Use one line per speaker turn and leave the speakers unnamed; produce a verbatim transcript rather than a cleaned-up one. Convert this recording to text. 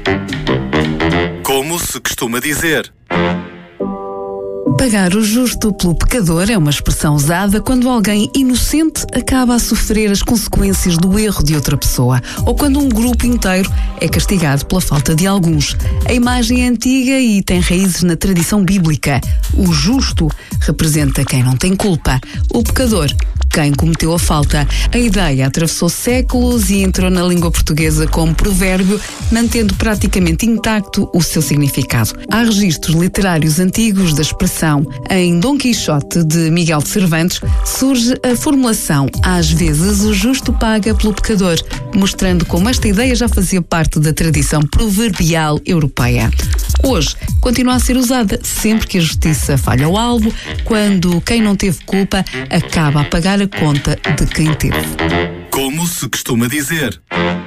Como se costuma dizer.
Pagar o justo pelo pecador é uma expressão usada quando alguém inocente acaba a sofrer as consequências do erro de outra pessoa, ou quando um grupo inteiro é castigado pela falta de alguns. A imagem é antiga e tem raízes na tradição bíblica. O justo representa quem não tem culpa, o pecador quem cometeu a falta. A ideia atravessou séculos e entrou na língua portuguesa como provérbio, mantendo praticamente intacto o seu significado. Há registros literários antigos da expressão. Em Dom Quixote, de Miguel de Cervantes, surge a formulação "às vezes o justo paga pelo pecador", mostrando como esta ideia já fazia parte da tradição proverbial europeia. Hoje, continua a ser usada sempre que a justiça falha ao alvo, quando quem não teve culpa acaba a pagar a conta de quem teve.
Como se costuma dizer.